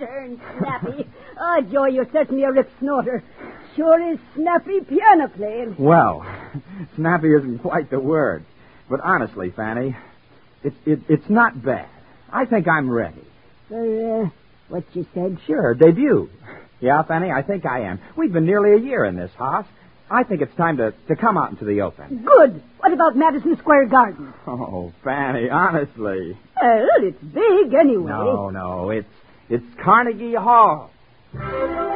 turn, Snappy. Oh, Joe, you're certainly a rip snorter. Sure is Snappy piano playing. Well, snappy isn't quite the word. But honestly, Fanny, it's not bad. I think I'm ready. For, what you said? Sure, debut. Yeah, Fanny, I think I am. We've been nearly a year in this house. I think it's time to come out into the open. Good. What about Madison Square Garden? Oh, Fanny, honestly. Well, it's big anyway. No, it's Carnegie Hall.